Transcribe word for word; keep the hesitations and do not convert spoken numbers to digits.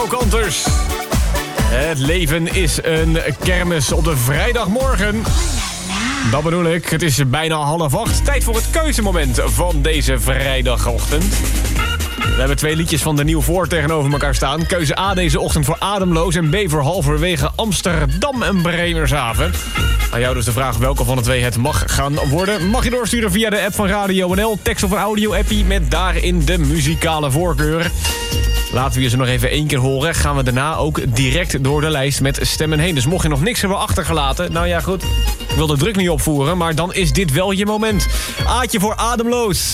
Kanters. Het leven is een kermis op de vrijdagmorgen. Dat bedoel ik. Het is bijna half acht. Tijd voor het keuzemoment van deze vrijdagochtend. We hebben twee liedjes van de Nieuw Voor tegenover elkaar staan. Keuze A deze ochtend voor Ademloos en B voor halverwege Amsterdam en Bremerhaven. Aan jou dus de vraag welke van de twee het mag gaan worden. Mag je doorsturen via de app van Radio N L. Tekst of een audio-appie met daarin de muzikale voorkeur. Laten we je ze nog even één keer horen. Gaan we daarna ook direct door de lijst met stemmen heen. Dus mocht je nog niks hebben achtergelaten... Nou ja, goed. Ik wil de druk niet opvoeren, maar dan is dit wel je moment. Aatje voor Ademloos.